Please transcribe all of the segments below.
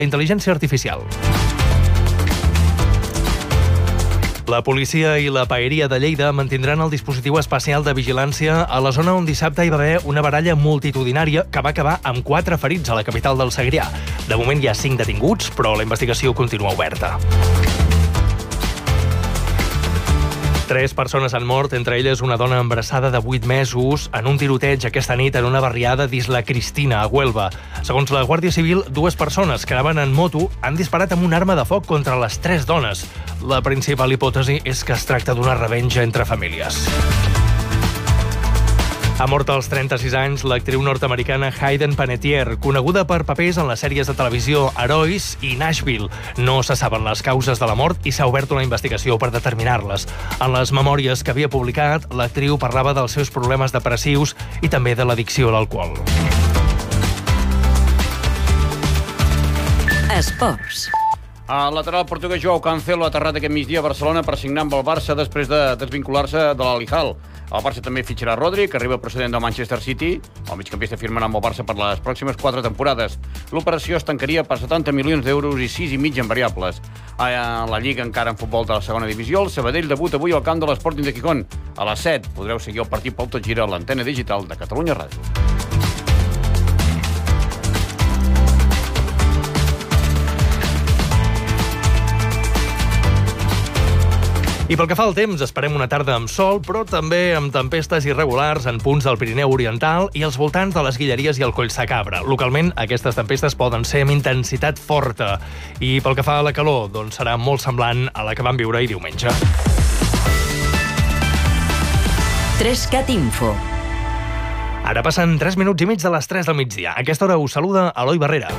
intel·ligència artificial. La policia i la paeria de Lleida mantindran el dispositiu especial de vigilància a la zona on dissabte hi va haver una baralla multitudinària que va acabar amb 4 ferits a la capital del Segrià. De moment hi ha 5 detinguts, però la investigació continua oberta. 3 persones han mort, entre elles una dona embarassada de 8 mesos, en un tiroteig aquesta nit en una barriada d'Isla Cristina, a Huelva. Segons la Guàrdia Civil, 2 persones que anaven en moto han disparat amb una arma de foc contra les 3 dones. La principal hipòtesi és que es tracta d'una revenja entre famílies. Ha mort als 36 anys l'actriu nord-americana Hayden Panettiere, coneguda per papers en les sèries de televisió Herois i Nashville. No se saben les causes de la mort i s'ha obert una investigació per determinar-les. En les memòries que havia publicat, l'actriu parlava dels seus problemes depressius i també de l'addicció a l'alcohol. Esports. El lateral portuguès Joao Cancelo ha aterrat aquest migdia a Barcelona per signar amb el Barça després de desvincular-se de l'Al-Hilal. El Barça també fitxarà Rodri, que arriba procedent del Manchester City. El migcampista firmarà amb el Barça per les pròximes 4 temporades. L'operació es tancaria per 70 milions d'euros i 6,5 en variables. A la Lliga, encara en futbol de la segona divisió, el Sabadell debuta avui al camp de l'Sporting de Gijón. A les 7 podreu seguir el partit Pau Tot Gira a l'antena digital de Catalunya Ràdio. I pel que fa al temps, esperem una tarda amb sol, però també amb tempestes irregulars en punts del Pirineu Oriental i als voltants de les Guilleries i el Collsacabra. Localment, aquestes tempestes poden ser amb intensitat forta. I pel que fa a la calor, doncs serà molt semblant a la que vam viure ahir diumenge. 3CAT Info. Ara passen 3 minuts i mig de les 3 del migdia. A aquesta hora us saluda Eloi Barrera.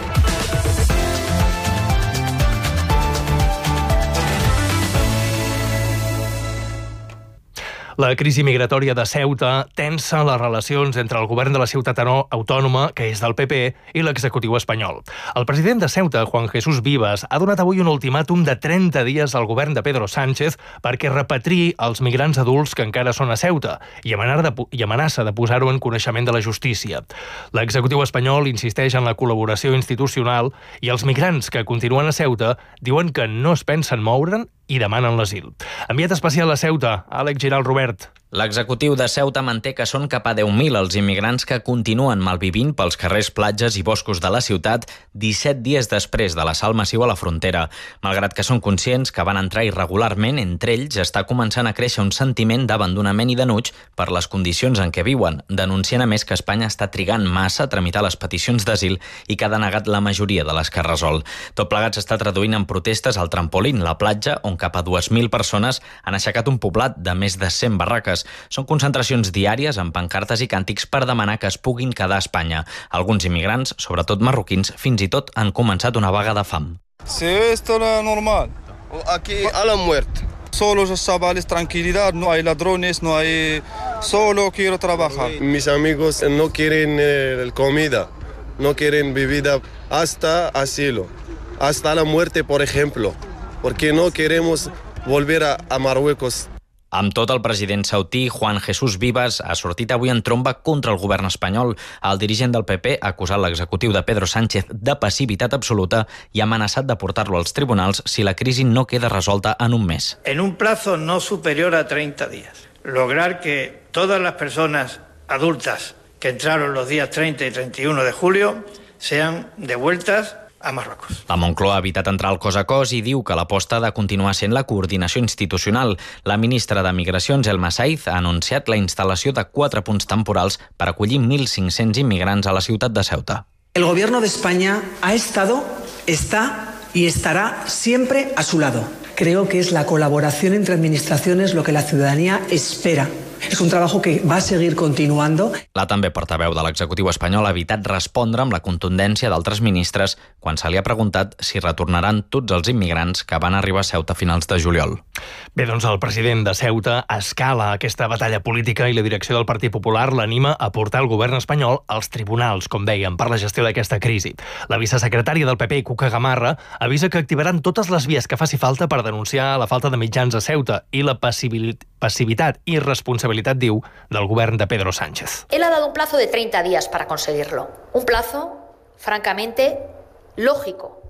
La crisi migratòria de Ceuta tensa les relacions entre el govern de la ciutat autònoma, que és del PP, i l'executiu espanyol. El president de Ceuta, Juan Jesús Vivas, ha donat avui un ultimàtum de 30 dies al govern de Pedro Sánchez perquè repatriï els migrants adults que encara són a Ceuta i amenaça de posar-ho en coneixement de la justícia. L'executiu espanyol insisteix en la col·laboració institucional i els migrants que continuen a Ceuta diuen que no es pensen moure'n i demanen l'asil. Enviat especial a Ceuta, Àlex Giral Robert. L'executiu de Ceuta manté que són cap a 10.000 els immigrants que continuen malvivint pels carrers, platges i boscos de la ciutat 17 dies després de l'assalt massiu a la frontera. Malgrat que són conscients que van entrar irregularment, entre ells està començant a créixer un sentiment d'abandonament i denuig per les condicions en què viuen, denunciant a més que Espanya està trigant massa a tramitar les peticions d'asil i que ha denegat la majoria de les que resol. Tot plegat s'està traduint en protestes al Trampolín, la platja, on cap a 2.000 persones han aixecat un poblat de més de 100 barraques. Són concentracions diàries amb pancartes i càntics per demanar que es puguin quedar a Espanya. Alguns immigrants, sobretot marroquins, fins i tot han començat una vaga de fam. Sí, esto es normal. Aquí a la muerte. Solo los chavales, tranquilidad, no hay ladrones, no hay... Solo quiero trabajar. Mis amigos no quieren comida, no quieren bebida hasta asilo, hasta la muerte, por ejemplo, porque no queremos volver a Marruecos. Amb tot, el president sautí, Juan Jesús Vivas, ha sortit avui en tromba contra el govern espanyol. El dirigent del PP ha acusat l'executiu de Pedro Sánchez de passivitat absoluta i ha amenaçat de portar-lo als tribunals si la crisi no queda resolta en un mes. En un plazo no superior a 30 días, lograr que todas las personas adultas que entraron los días 30 y 31 de julio sean devueltas a Marruecos. La Moncloa ha evitat entrar al cos a cos i diu que l'aposta ha de continuar sent la coordinació institucional. La ministra de Migracions, Elma Saiz, ha anunciat la instal·lació de 4 punts temporals per acollir 1.500 immigrants a la ciutat de Ceuta. El gobierno de España ha estado, está y estará siempre a su lado. Creo que es la colaboración entre administraciones lo que la ciudadanía espera. És un treball que va seguir continuando. La també portaveu de l'executiu espanyol ha evitat respondre amb la contundència d'altres ministres quan se li ha preguntat si retornaran tots els immigrants que van arribar a Ceuta a finals de juliol. Bé, doncs el president de Ceuta escala aquesta batalla política i la direcció del Partit Popular l'anima a portar el govern espanyol als tribunals, com dèiem, per la gestió d'aquesta crisi. La vicesecretària del PP, Cuca Gamarra, avisa que activaran totes les vies que faci falta per denunciar la falta de mitjans a Ceuta i la passivitat i responsabilitat, diu, del govern de Pedro Sánchez. Él ha dado un plazo de 30 días para conseguirlo. Un plazo, francamente, lógico,